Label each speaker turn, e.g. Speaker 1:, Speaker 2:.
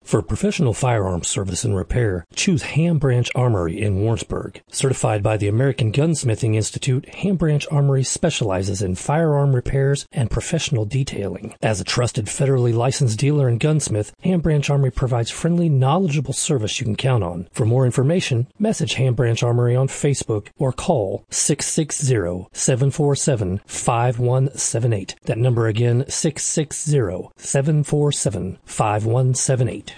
Speaker 1: For professional firearms service and repair, choose Ham Branch Armory in Warrensburg. Certified by the American Gunsmithing Institute, Ham Branch Armory specializes in firearm repairs and professional detailing. As a trusted federally licensed dealer and gunsmith, Ham Branch Armory provides friendly, knowledgeable service you can count on. For more information, message Ham Branch Armory on Facebook or call 660-747-5178. That number again, 660-747-5178.